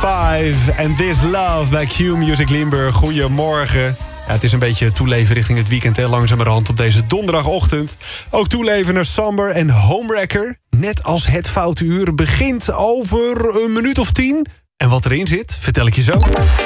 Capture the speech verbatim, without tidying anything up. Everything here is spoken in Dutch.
vijf en This Love bij Q Music Limburg. Goedemorgen. Ja, het is een beetje toeleven richting het weekend, hè, langzamerhand op deze donderdagochtend. Ook toeleven naar Samber en Homewrecker. Net als het Foute Uur begint over een minuut of tien. En wat erin zit, vertel ik je zo.